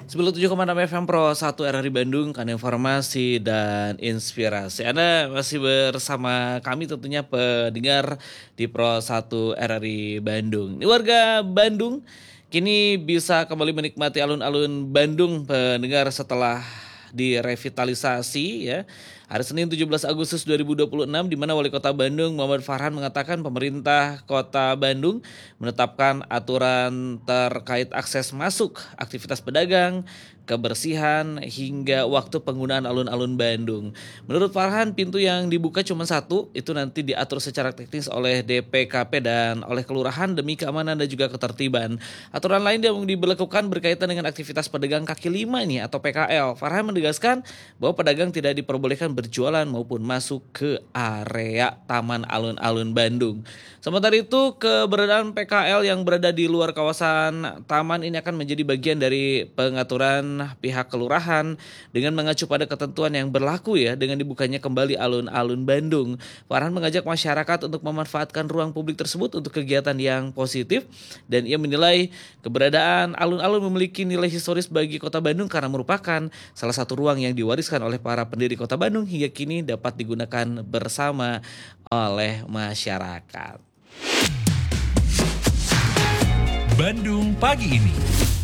97,6 FM Pro 1 RRI Bandung, kan informasi dan inspirasi. Anda masih bersama kami tentunya pendengar di Pro 1 RRI Bandung. Ini warga Bandung kini bisa kembali menikmati alun-alun Bandung pendengar setelah direvitalisasi ya. Hari Senin 17 Agustus 2026 di mana Wali Kota Bandung Muhammad Farhan mengatakan pemerintah Kota Bandung menetapkan aturan terkait akses masuk, aktivitas pedagang, kebersihan hingga waktu penggunaan alun-alun Bandung. Menurut Farhan, pintu yang dibuka cuma satu, itu nanti diatur secara teknis oleh DPKP dan oleh kelurahan demi keamanan dan juga ketertiban. Aturan lain yang diberlakukan berkaitan dengan aktivitas pedagang kaki lima nih atau PKL. Farhan menegaskan bahwa pedagang tidak diperbolehkan berjualan maupun masuk ke area taman alun-alun Bandung. Sementara itu, keberadaan PKL yang berada di luar kawasan taman ini akan menjadi bagian dari pengaturan pihak kelurahan dengan mengacu pada ketentuan yang berlaku ya dengan dibukanya kembali alun-alun Bandung. Farhan mengajak masyarakat untuk memanfaatkan ruang publik tersebut untuk kegiatan yang positif dan ia menilai keberadaan alun-alun memiliki nilai historis bagi Kota Bandung karena merupakan salah satu ruang yang diwariskan oleh para pendiri Kota Bandung hingga kini dapat digunakan bersama oleh masyarakat. Bandung pagi ini.